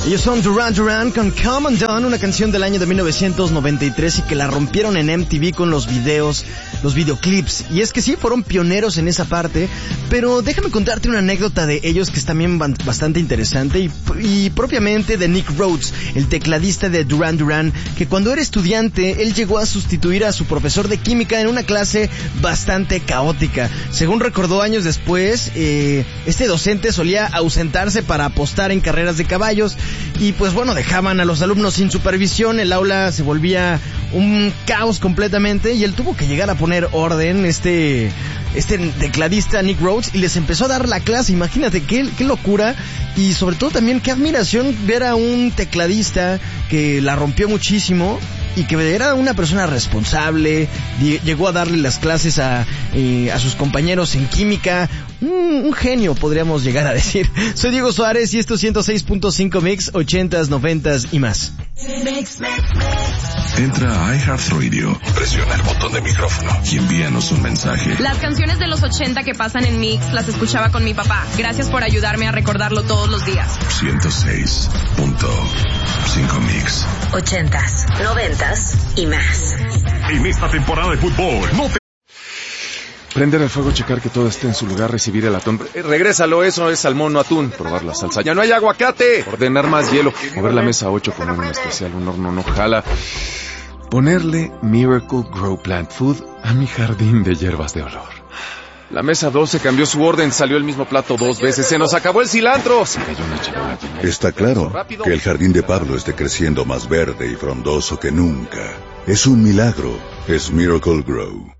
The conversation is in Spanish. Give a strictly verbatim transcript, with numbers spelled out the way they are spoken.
Ellos son Duran Duran con Come Undone, una canción del año de mil novecientos noventa y tres y que la rompieron en M T V con los videos, los videoclips. Y es que sí, fueron pioneros en esa parte, pero déjame contarte una anécdota de ellos que es también bastante interesante y, y propiamente de Nick Rhodes, el tecladista de Duran Duran, que cuando era estudiante, él llegó a sustituir a su profesor de química en una clase bastante caótica. Según recordó años después, eh, este docente solía ausentarse para apostar en carreras de caballos y pues bueno, dejaban a los alumnos sin supervisión, el aula se volvía un caos completamente y él tuvo que llegar a poner orden, este este tecladista Nick Rhodes, y les empezó a dar la clase. Imagínate qué, qué locura y sobre todo también qué admiración ver a un tecladista que la rompió muchísimo y que era una persona responsable, llegó a darle las clases a, eh, a sus compañeros en química, un, un genio podríamos llegar a decir. Soy Diego Suárez y esto es ciento seis punto cinco Mix, ochentas, noventas y más. Entra a iHeartRadio, presiona el botón de micrófono y envíanos un mensaje. Las canciones de los ochenta que pasan en Mix las escuchaba con mi papá. Gracias por ayudarme a recordarlo todos los días. ciento seis punto cinco Mix. Ochentas, noventas y más. En esta temporada de fútbol, no te... Prender el fuego, checar que todo esté en su lugar, recibir el atún. Eh, regrésalo, eso es salmón, no atún. Probar la salsa. ¡Ya no hay aguacate! Ordenar más hielo. Mover la mesa ocho, poner un especial, un horno no jala. Ponerle Miracle Grow Plant Food a mi jardín de hierbas de olor. La mesa doce cambió su orden, salió el mismo plato dos veces. ¡Se nos acabó el cilantro! Se cayó una charola. Está claro que el jardín de Pablo esté creciendo más verde y frondoso que nunca. Es un milagro. Es Miracle Grow.